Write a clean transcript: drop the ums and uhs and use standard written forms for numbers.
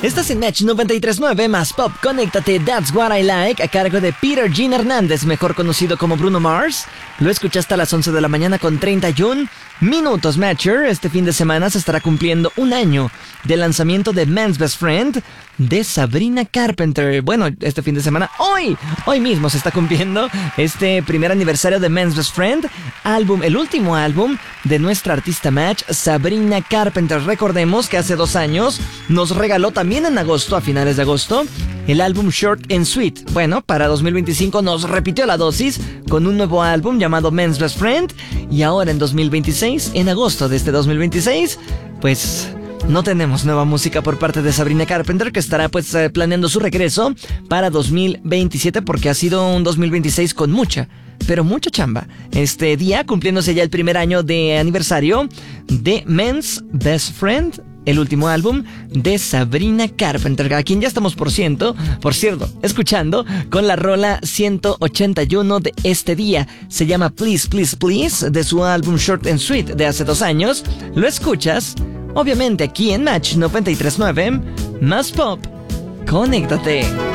Estás en Match 93.9 más Pop. Conéctate, That's What I Like, a cargo de Peter Jean Hernández, mejor conocido como Bruno Mars. Lo escuchaste a las 11 de la mañana con 31 minutos. Matcher, este fin de semana se estará cumpliendo un año del lanzamiento de Man's Best Friend de Sabrina Carpenter. Bueno, este fin de semana, hoy mismo se está cumpliendo este primer aniversario de Man's Best Friend, el último álbum de nuestra artista Match, Sabrina Carpenter. Recordemos que hace 2 años nos regaló también en agosto, a finales de agosto, el álbum Short and Sweet. Bueno, para 2025 nos repitió la dosis con un nuevo álbum llamado Man's Best Friend, y ahora en 2026, en agosto de este 2026, pues no tenemos nueva música por parte de Sabrina Carpenter, que estará planeando su regreso para 2027, porque ha sido un 2026 con mucha chamba. Este día cumpliéndose ya el primer año de aniversario de Man's Best Friend, el último álbum de Sabrina Carpenter, a quien ya estamos por cierto, escuchando con la rola 181 de este día. Se llama Please, Please, Please, de su álbum Short and Sweet de hace 2 años. Lo escuchas, obviamente, aquí en Match 93.9, más Pop. Conéctate.